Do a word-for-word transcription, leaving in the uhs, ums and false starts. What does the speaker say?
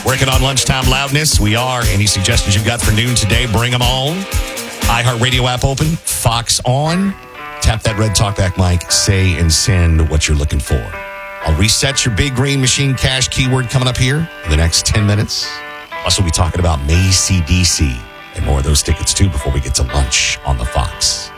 Working on lunchtime loudness. We are. Any suggestions you've got for noon today, bring them on. iHeartRadio app open. Fox on. Tap that red talkback mic. Say and send what you're looking for. I'll reset your Big Green Machine Cash keyword coming up here in the next ten minutes. Plus, we'll be talking about May C D C and more of those tickets, too, before we get to lunch on the Fox.